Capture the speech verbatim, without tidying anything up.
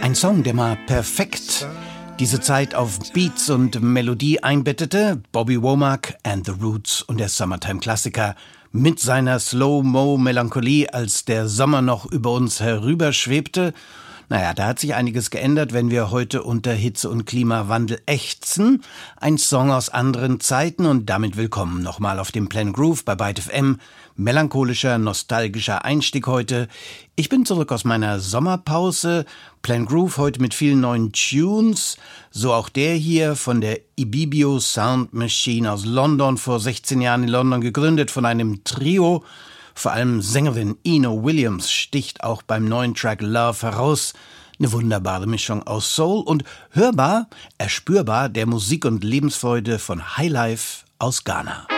Ein Song, der mal perfekt diese Zeit auf Beats und Melodie einbettete. Bobby Womack and the Roots und der Summertime-Klassiker mit seiner Slow-Mo-Melancholie, als der Sommer noch über uns herüberschwebte. Naja, da hat sich einiges geändert, wenn wir heute unter Hitze und Klimawandel ächzen. Ein Song aus anderen Zeiten und damit willkommen nochmal auf dem Planet Groove bei Byte F M. Melancholischer, nostalgischer Einstieg heute. Ich bin zurück aus meiner Sommerpause. Planet Groove heute mit vielen neuen Tunes. So auch der hier von der Ibibio Sound Machine aus London, vor sechzehn Jahren in London gegründet von einem Trio. Vor allem Sängerin Eno Williams sticht auch beim neuen Track Love heraus. Eine wunderbare Mischung aus Soul und hörbar, erspürbar der Musik und Lebensfreude von Highlife aus Ghana.